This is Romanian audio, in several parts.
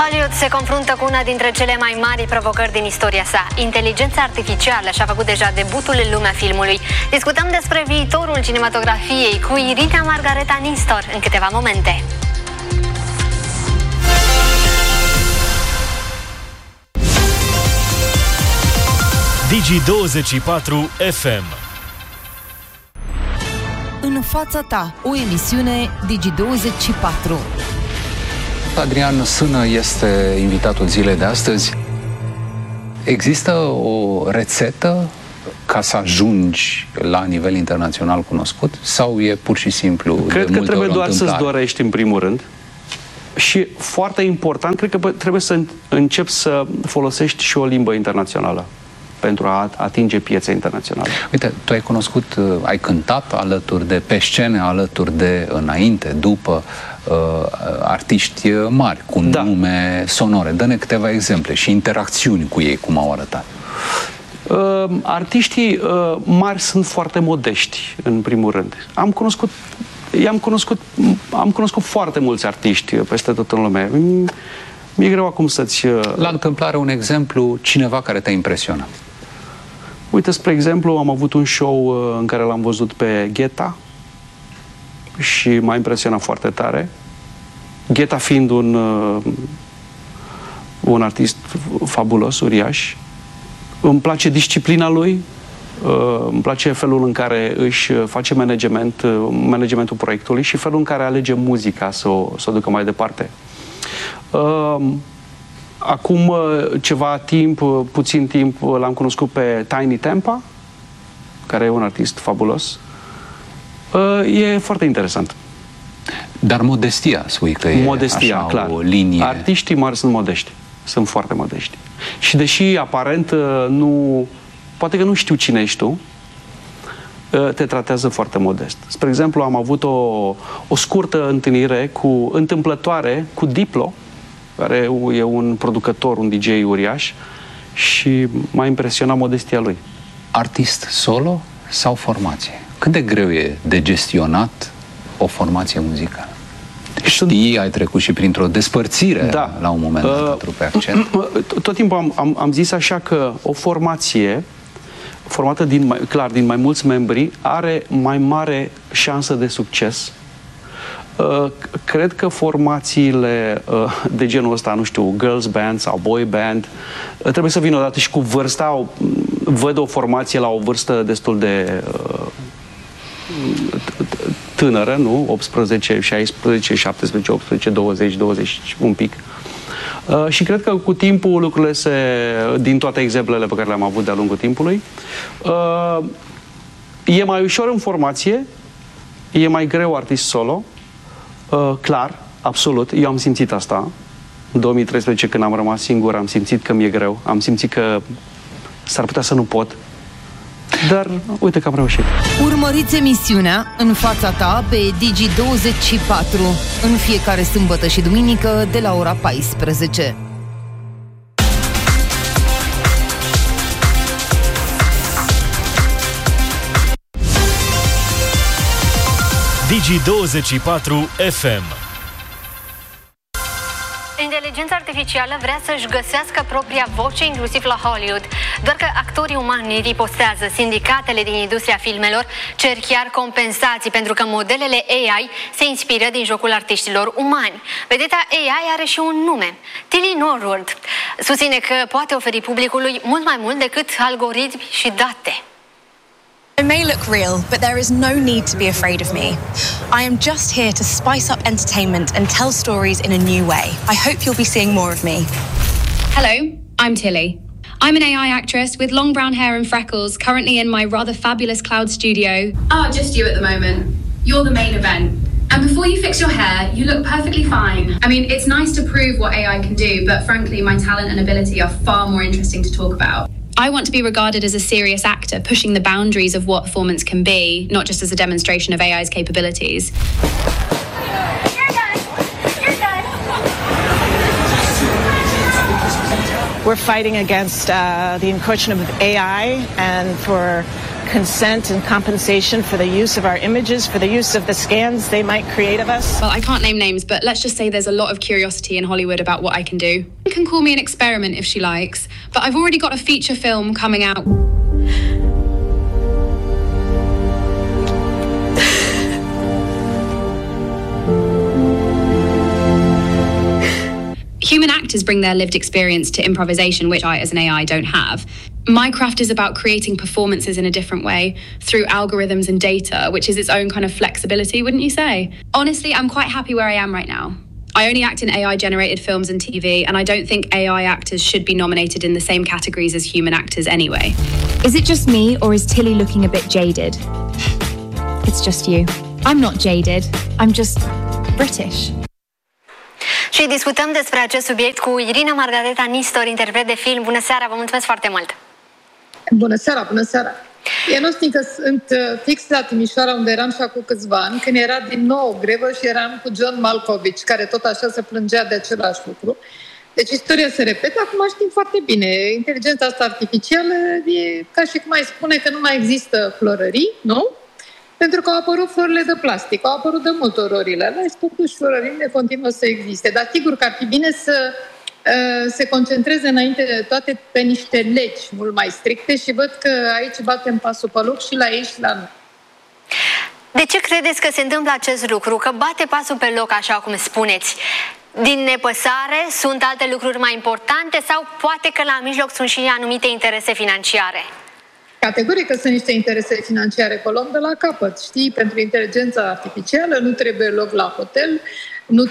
Hollywood se confruntă cu una dintre cele mai mari provocări din istoria sa. Inteligența artificială și-a făcut deja debutul în lumea filmului. Discutăm despre viitorul cinematografiei cu Irina Margareta Nistor în câteva momente. Digi24 FM. În fața ta, o emisiune Digi24. Adrian Sână este invitatul zilei de astăzi. Există o rețetă ca să ajungi la nivel internațional cunoscut sau e pur și simplu Cred că trebuie doar să-ți dorești în primul rând și foarte important, cred că trebuie să începi să folosești și o limbă internațională pentru a atinge piețe internaționale. Uite, tu ai cunoscut, ai cântat alături de, pe scene, alături de, înainte, după artiști mari, cu nume sonore. Dă-ne câteva exemple și interacțiuni cu ei, cum au arătat. Artiștii mari sunt foarte modești, în primul rând. Am cunoscut foarte mulți artiști peste tot în lume. Mi-e greu acum să-ți... La întâmplare, un exemplu, cineva care te-a impresionat. Uite, spre exemplu, am avut un show în care l-am văzut pe Gheta și m-a impresionat foarte tare. Gheta fiind un artist fabulos, uriaș. Îmi place disciplina lui, îmi place felul în care își face managementul proiectului și felul în care alege muzica să o ducă mai departe. Acum puțin timp, l-am cunoscut pe Tiny Tempa, care e un artist fabulos. E foarte interesant. Dar modestia, spui că e modestia, așa, clar. O linie... Artiștii mari sunt modești. Sunt foarte modești. Și deși aparent nu... Poate că nu știu cine ești tu, te tratează foarte modest. Spre exemplu, am avut o scurtă întâlnire întâmplătoare cu Diplo, care e un producător, un DJ uriaș, și m-a impresionat modestia lui. Artist solo sau formație? Cât de greu e de gestionat o formație muzicală? Știi, ai trecut și printr-o despărțire la un moment dat, trupe Accent. Tot timpul am zis așa că o formație formată din mai mulți membri are mai mare șansă de succes. Cred că formațiile de genul ăsta, nu știu, girls band sau boy band, trebuie să vină odată și cu vârsta. Văd o formație la o vârstă destul de tânără, nu? 18, 16, 17, 18, 20, 20, un pic. Și cred că cu timpul lucrurile din toate exemplele pe care le-am avut de-a lungul timpului, e mai ușor în formație, e mai greu artist solo, clar, absolut, eu am simțit asta. În 2013, când am rămas singur, am simțit că mi-e greu, am simțit că s-ar putea să nu pot, dar uite că am reușit. Urmăriți emisiunea În fața ta pe Digi24 în fiecare sâmbătă și duminică de la ora 14. Digi24 FM. Inteligența artificială vrea să-și găsească propria voce inclusiv la Hollywood. Doar că actorii umani ripostează. Sindicatele din industria filmelor cer chiar compensații pentru că modelele AI se inspiră din jocul artiștilor umani. Vedeta AI are și un nume, Tilly Norwood. Susține că poate oferi publicului mult mai mult decât algoritmi și date. I may look real, but there is no need to be afraid of me. I am just here to spice up entertainment and tell stories in a new way. I hope you'll be seeing more of me. Hello, I'm Tilly. I'm an AI actress with long brown hair and freckles, currently in my rather fabulous cloud studio. Just you at the moment. You're the main event. And before you fix your hair, you look perfectly fine. I mean, it's nice to prove what AI can do, but frankly, my talent and ability are far more interesting to talk about. I want to be regarded as a serious actor, pushing the boundaries of what performance can be, not just as a demonstration of AI's capabilities. We're fighting against the encroachment of AI and for consent and compensation for the use of our images, for the use of the scans they might create of us? Well, I can't name names, but let's just say there's a lot of curiosity in Hollywood about what I can do. You can call me an experiment if she likes, but I've already got a feature film coming out. Human actors bring their lived experience to improvisation, which I, as an AI, don't have. My craft is about creating performances in a different way through algorithms and data, which is its own kind of flexibility, wouldn't you say? Honestly, I'm quite happy where I am right now. I only act in AI-generated films and TV, and I don't think AI actors should be nominated in the same categories as human actors anyway. Is it just me, or is Tilly looking a bit jaded? It's just you. I'm not jaded. I'm just British. Și discutăm despre acest subiect cu Irina Margareta Nistor, interpret de film. Bună seara, vă mulțumesc foarte mult! Bună seara, bună seara! Eu nu știu că sunt fix la Timișoara, unde eram și acum câțiva ani, când era din nou grevă și eram cu John Malkovich, care tot așa se plângea de același lucru. Deci istoria se repetă, acum știm foarte bine. Inteligența asta artificială e ca și cum ai spune că nu mai există florării, nu? Pentru că au apărut florile de plastic, au apărut de multe ororile alea și totuși florările continuă să existe. Dar sigur că ar fi bine să se concentreze înainte de toate pe niște legi mult mai stricte și văd că aici batem pasul pe loc și la ei și la noi. De ce credeți că se întâmplă acest lucru? Că bate pasul pe loc, așa cum spuneți? Din nepăsare sunt alte lucruri mai importante sau poate că la mijloc sunt și anumite interese financiare? Categoric că sunt niște interese financiare, pe luăm de la capăt. Știi, pentru inteligența artificială nu trebuie loc la hotel, nu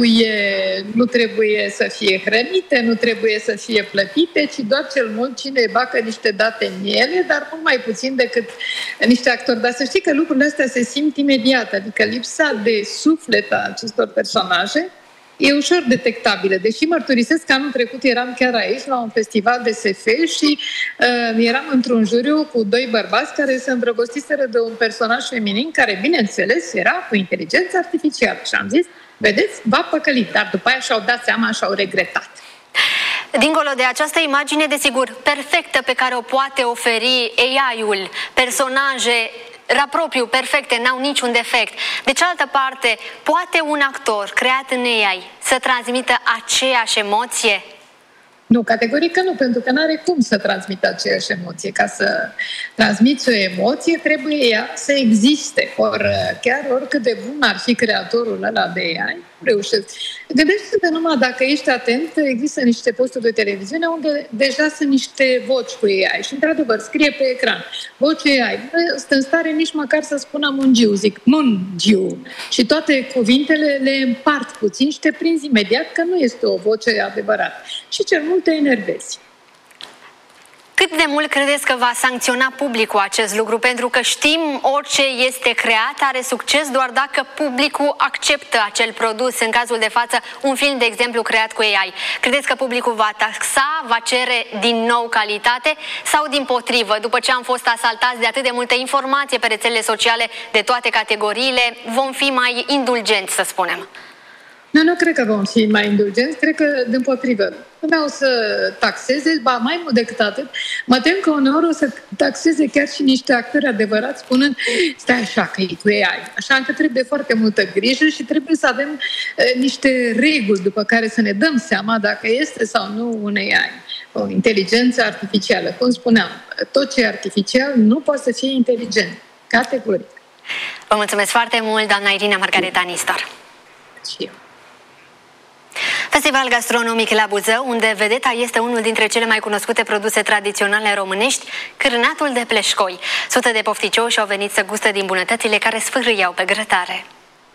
trebuie să fie hrănite, nu trebuie să fie plătite, ci doar cel mult cine bagă niște date în ele, dar mult mai puțin decât niște actori. Dar să știi că lucrurile astea se simt imediat, adică lipsa de suflet a acestor personaje e ușor detectabilă. Deși mărturisesc că anul trecut eram chiar aici la un festival de SF și eram într-un juriu cu doi bărbați care se îndrăgostiseră de un personaj feminin care, bineînțeles, era cu inteligență artificială. Și am zis, vedeți, v-a păcălit, dar după aia și-au dat seama și-au regretat. Dincolo de această imagine, desigur, perfectă pe care o poate oferi AI-ul, personaje rapropriu, perfecte, n-au niciun defect. De cealaltă parte, poate un actor creat în AI să transmită aceeași emoție? Nu, categoric că nu, pentru că n-are cum să transmită aceeași emoție. Ca să transmiți o emoție, trebuie ea să existe. Chiar oricât de bun ar fi creatorul ăla de AI, reușesc. Gândește-te numai, dacă ești atent, există niște posturi de televiziune unde deja sunt niște voci cu AI și, într-adevăr, scrie pe ecran voci AI. Nu sunt în stare nici măcar să spună mungiu, zic mungiu. Și toate cuvintele le împart puțin și te prinzi imediat că nu este o voce adevărată. Și cel mult te enervezi. Cât de mult credeți că va sancționa publicul acest lucru? Pentru că știm, orice este creat are succes doar dacă publicul acceptă acel produs. În cazul de față, un film, de exemplu, creat cu AI. Credeți că publicul va taxa, va cere din nou calitate sau dimpotrivă? După ce am fost asaltați de atât de multă informație pe rețelele sociale de toate categoriile, vom fi mai indulgenți, să spunem? Nu cred că vom fi mai indulgenți, cred că dimpotrivă. Nu o să taxeze, ba mai mult decât atât, mă tem că uneori o să taxeze chiar și niște actori adevărați, spunând, stai așa că e cu AI. Așa că trebuie foarte multă grijă și trebuie să avem niște reguli după care să ne dăm seama dacă este sau nu un AI, o inteligență artificială. Cum spuneam, tot ce e artificial nu poate să fie inteligent, categoric. Vă mulțumesc foarte mult, doamna Irina Margareta Nistor. Și eu. Festival gastronomic la Buzău, unde vedeta este unul dintre cele mai cunoscute produse tradiționale românești, cârnatul de pleșcoi. Sute de pofticioși au venit să gustă din bunătățile care sfârâiau pe grătare.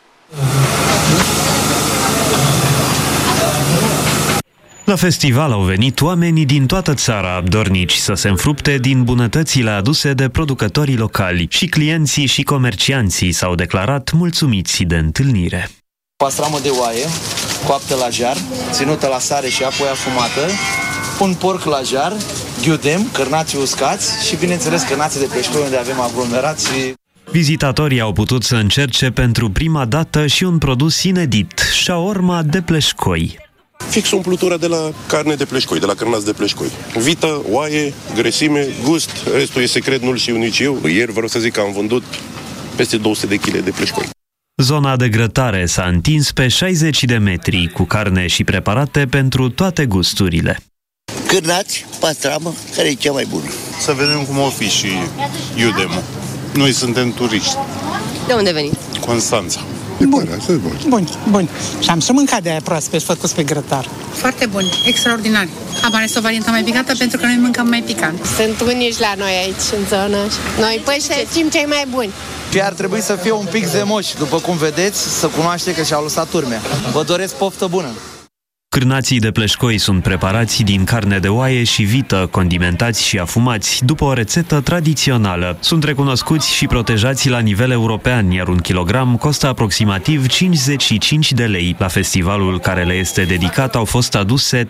La festival au venit oamenii din toată țara, dornici să se înfrupte din bunătățile aduse de producătorii locali. Și clienții și comercianții s-au declarat mulțumiți de întâlnire. Pastramă de oaie, coaptă la jar, ținută la sare și apoi afumată, un porc la jar, ghiudem, cârnații uscați și, bineînțeles, cârnații de pleșcoi, unde avem aglomerații. Vizitatorii au putut să încerce pentru prima dată și un produs inedit, șaorma de pleșcoi. fix umplutura de la carne de pleșcoi, de la cărnați de pleșcoi. Vită, oaie, grăsime, gust, restul e secret, nu-l știu nici eu. Ieri vreau să zic că am vândut peste 200 de kg de pleșcoi. Zona de grătare s-a întins pe 60 de metri, cu carne și preparate pentru toate gusturile. Cârnați, pastramă, care e cea mai bună? Să vedem cum o fi și iudemul. Noi suntem turiști. De unde veniți? Constanța. Bun. Și am și mâncat de aia proaspăt făcuți pe grătar. Foarte bun, extraordinar. Am ales o variantă mai picantă pentru că noi mâncăm mai picant. Sunt unici la noi aici, în zonă. Noi știm cei mai buni. Și ar trebui să fie un pic zemoși, după cum vedeți, să cunoaște că și-au lăsat urme. Vă doresc poftă bună! Cârnații de pleșcoi sunt preparați din carne de oaie și vită, condimentați și afumați, după o rețetă tradițională. Sunt recunoscuți și protejați la nivel european, iar un kilogram costă aproximativ 55 de lei. La festivalul care le este dedicat au fost aduse